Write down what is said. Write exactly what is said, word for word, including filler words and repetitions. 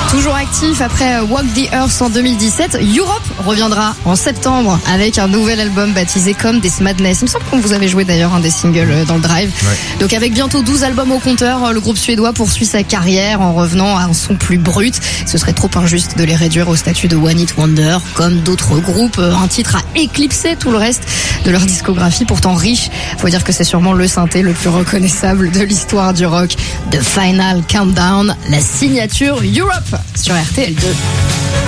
Toujours actif après Walk the Earth en deux mille dix-sept, Europe reviendra en septembre avec un nouvel album baptisé comme This Madness. Il me semble qu'on vous avait joué d'ailleurs un des singles dans le drive. Ouais. Donc avec bientôt douze albums au compteur, le groupe suédois poursuit sa carrière en revenant à un son plus brut. Ce serait trop injuste de les réduire au statut de One Hit Wonder comme d'autres groupes. Un titre a éclipsé tout le reste de leur discographie, pourtant riche. Faut dire que c'est sûrement le synthé le plus reconnaissable de l'histoire du rock. The Final Countdown, la signature Europe sur R T L deux.